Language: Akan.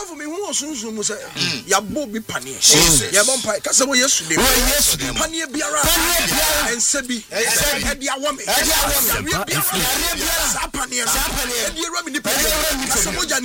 for me who sunsun mu say yabo bi panie yabo mpa kasa wo yesu de panie biara ensebi e dia wo me sa panie e dia ro me ni panie kasa mo